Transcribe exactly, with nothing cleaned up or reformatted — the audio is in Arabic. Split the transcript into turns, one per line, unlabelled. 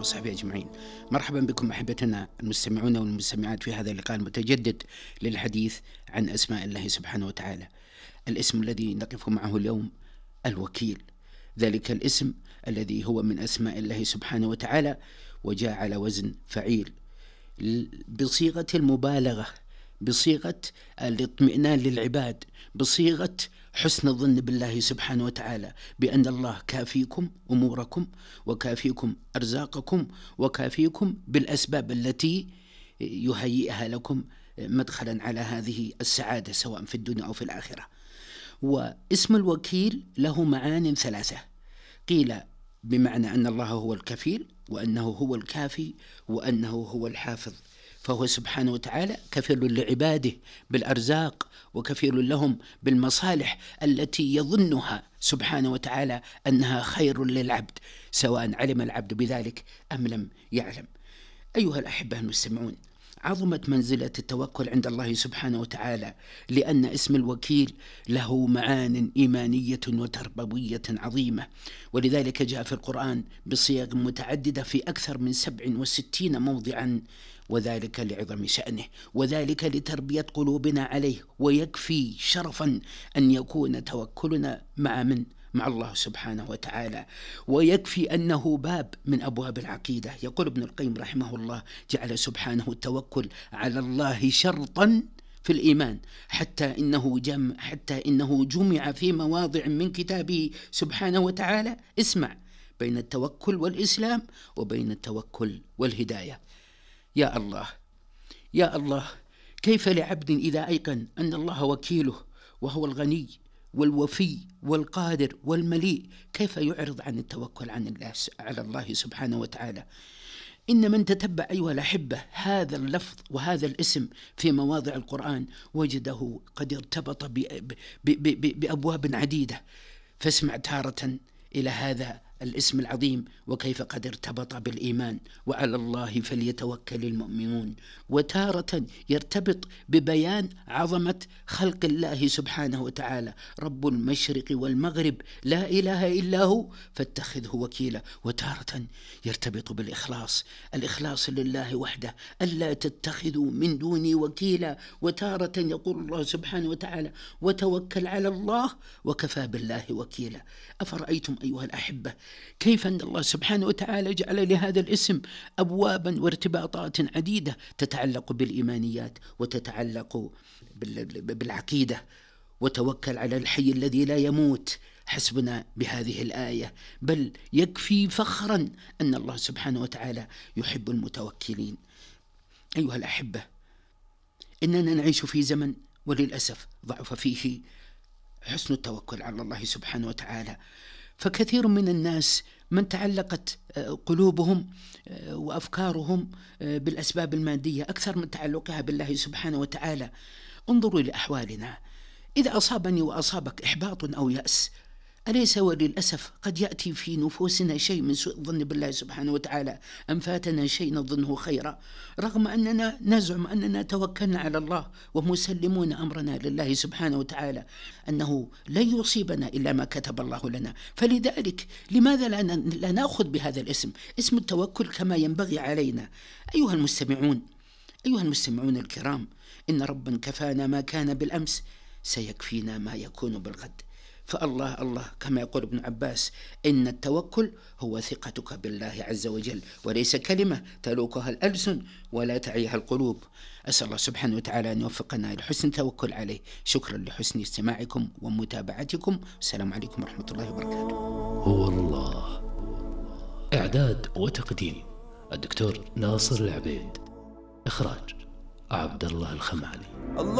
وصحبه أجمعين. مرحبا بكم أحبتنا المستمعون والمستمعات في هذا اللقاء المتجدد للحديث عن أسماء الله سبحانه وتعالى. الاسم الذي نقف معه اليوم الوكيل، ذلك الاسم الذي هو من أسماء الله سبحانه وتعالى وجاء على وزن فعيل بصيغة المبالغة، بصيغة الاطمئنان للعباد، بصيغة حسن الظن بالله سبحانه وتعالى بأن الله كافيكم أموركم وكافيكم أرزاقكم وكافيكم بالأسباب التي يهيئها لكم مدخلا على هذه السعادة سواء في الدنيا أو في الآخرة. واسم الوكيل له معان ثلاثة، قيل بمعنى أن الله هو الكفيل، وأنه هو الكافي، وأنه هو الحافظ، فهو سبحانه وتعالى كفيل لعباده بالأرزاق وكفيل لهم بالمصالح التي يظنها سبحانه وتعالى أنها خير للعبد سواء علم العبد بذلك أم لم يعلم. أيها الأحبة المستمعون، عظمت منزلة التوكل عند الله سبحانه وتعالى، لأن اسم الوكيل له معان إيمانية وتربوية عظيمة، ولذلك جاء في القرآن بصيغ متعددة في أكثر من سبع وستين موضعا، وذلك لعظم شأنه، وذلك لتربية قلوبنا عليه. ويكفي شرفا أن يكون توكلنا مع من؟ مع الله سبحانه وتعالى، ويكفي أنه باب من أبواب العقيدة. يقول ابن القيم رحمه الله: جعل سبحانه التوكل على الله شرطا في الإيمان حتى إنه جمع حتى إنه جمع في مواضع من كتابه سبحانه وتعالى. اسمع، بين التوكل والإسلام وبين التوكل والهداية. يا الله يا الله، كيف لعبد إذا أيقن أن الله وكيله وهو الغني والوفي والقادر والمليء، كيف يعرض عن التوكل عن الله على الله سبحانه وتعالى؟ إن من تتبع أيها الأحبة هذا اللفظ وهذا الاسم في مواضع القرآن وجده قد ارتبط ب ب ب بأبواب عديدة. فاسمع تارة إلى هذا الاسم العظيم وكيف قد ارتبط بالإيمان، وعلى الله فليتوكل المؤمنون، وتارة يرتبط ببيان عظمة خلق الله سبحانه وتعالى: رب المشرق والمغرب لا إله إلا هو فاتخذه وكيلا. وتارة يرتبط بالإخلاص، الإخلاص لله وحده، ألا تتخذوا من دوني وكيلا. وتارة يقول الله سبحانه وتعالى: وتوكل على الله وكفى بالله وكيلا. أفرأيتم أيها الأحبة كيف أن الله سبحانه وتعالى جعل لهذا الاسم أبوابا وارتباطات عديدة تتعلق بالإيمانيات وتتعلق بالعقيدة. وتوكل على الحي الذي لا يموت، حسبنا بهذه الآية، بل يكفي فخرا أن الله سبحانه وتعالى يحب المتوكلين. أيها الأحبة، إننا نعيش في زمن وللأسف ضعف فيه حسن التوكل على الله سبحانه وتعالى، فكثير من الناس من تعلقت قلوبهم وأفكارهم بالأسباب المادية أكثر من تعلقها بالله سبحانه وتعالى. انظروا لأحوالنا، إذا أصابني وأصابك إحباط أو يأس، أليس وللأسف قد يأتي في نفوسنا شيء من سوء الظن بالله سبحانه وتعالى أم فاتنا شيء نظنه خيرا، رغم أننا نزعم أننا توكلنا على الله ومسلمون أمرنا لله سبحانه وتعالى أنه لن يصيبنا إلا ما كتب الله لنا. فلذلك لماذا لا نأخذ بهذا الاسم، اسم التوكل، كما ينبغي علينا؟ أيها المستمعون أيها المستمعون الكرام، إن ربا كفانا ما كان بالأمس سيكفينا ما يكون بالغد. فالله الله كما يقول ابن عباس: إن التوكل هو ثقتك بالله عز وجل، وليس كلمة تلوكها الألسن ولا تعيها القلوب. أسأل الله سبحانه وتعالى أن يوفقنا لحسن التوكل عليه. شكرا لحسن استماعكم ومتابعتكم. السلام عليكم ورحمة الله وبركاته.
هو الله. إعداد وتقديم الدكتور ناصر العبيد. إخراج عبد الله الخمالي.